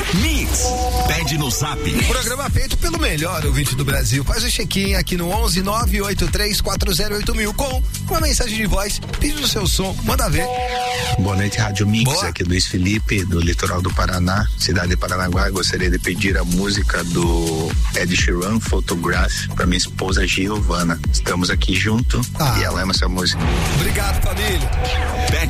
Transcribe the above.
Mix. Pede no Zap. Programa feito pelo melhor ouvinte do Brasil. Faz o check-in aqui no 11 983 408 mil com uma mensagem de voz. Pede o seu som, manda ver. Boa noite, Rádio Mix. Boa. Aqui Luiz Felipe, do litoral do Paraná, cidade de Paranaguá. Gostaria de pedir a música do Ed Sheeran, Photograph, para minha esposa Giovana. Estamos aqui junto e ela ama essa música. Obrigado, família.